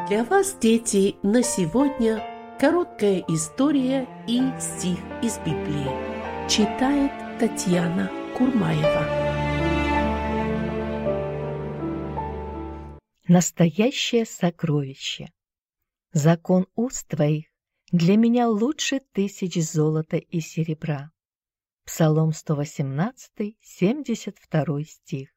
Для вас, дети, на сегодня короткая история и стих из Библии. Читает Татьяна Курмаева. Настоящее сокровище. Закон уст твоих для меня лучше 1000 золота и серебра. Псалом 118, 72 стих.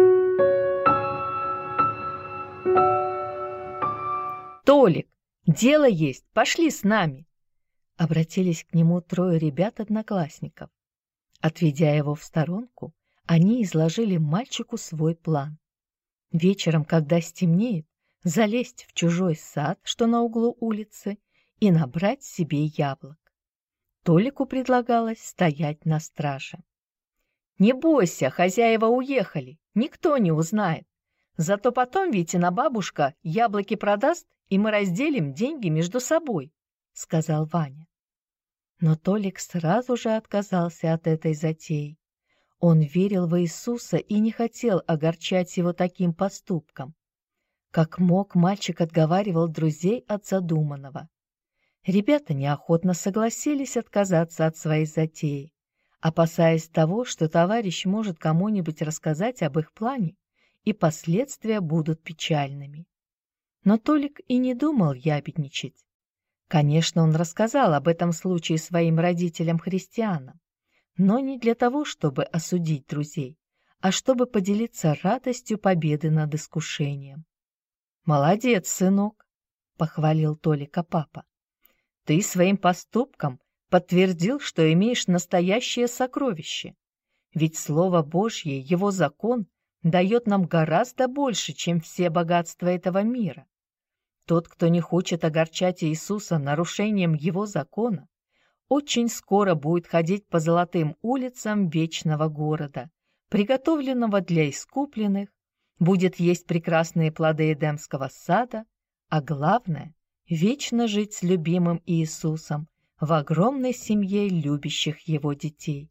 «Толик, дело есть, пошли с нами!» Обратились к нему 3 ребят-одноклассников. Отведя его в сторонку, они изложили мальчику свой план. Вечером, когда стемнеет, залезть в чужой сад, что на углу улицы, и набрать себе яблок. Толику предлагалось стоять на страже. «Не бойся, хозяева уехали, никто не узнает. Зато потом Витина бабушка яблоки продаст, и мы разделим деньги между собой», — сказал Ваня. Но Толик сразу же отказался от этой затеи. Он верил в Иисуса и не хотел огорчать его таким поступком. Как мог, мальчик отговаривал друзей от задуманного. Ребята неохотно согласились отказаться от своей затеи, опасаясь того, что товарищ может кому-нибудь рассказать об их плане, и последствия будут печальными. Но Толик и не думал ябедничать. Конечно, он рассказал об этом случае своим родителям-христианам, но не для того, чтобы осудить друзей, а чтобы поделиться радостью победы над искушением. «Молодец, сынок!» — похвалил Толика папа. «Ты своим поступком подтвердил, что имеешь настоящее сокровище. Ведь Слово Божье, Его закон, дает нам гораздо больше, чем все богатства этого мира. Тот, кто не хочет огорчать Иисуса нарушением Его закона, очень скоро будет ходить по золотым улицам вечного города, приготовленного для искупленных, будет есть прекрасные плоды Эдемского сада, а главное – вечно жить с любимым Иисусом в огромной семье любящих Его детей.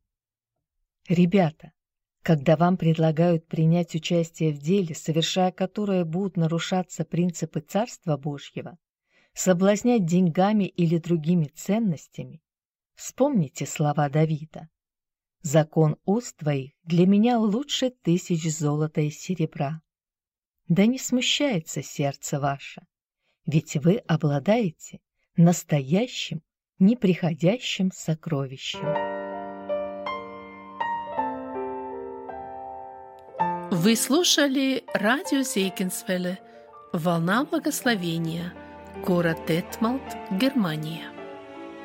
Ребята, когда вам предлагают принять участие в деле, совершая которое будут нарушаться принципы Царства Божьего, соблазнять деньгами или другими ценностями, вспомните слова Давида. «Закон уст твоих для меня лучше 1000 золота и серебра». Да не смущается сердце ваше, ведь вы обладаете настоящим, неприходящим сокровищем. Вы слушали радио Зейгенсвелле «Волна благословения», город Детмалт, Германия.